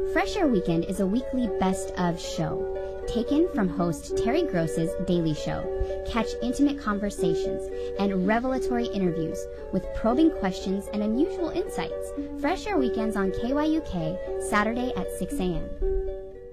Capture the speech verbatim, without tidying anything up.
Fresh Air Weekend is a weekly best of show, taken from host Terry Gross's Daily Show. Catch intimate conversations and revelatory interviews with probing questions and unusual insights. Fresh Air Weekends on K Y U K, Saturday at six a.m.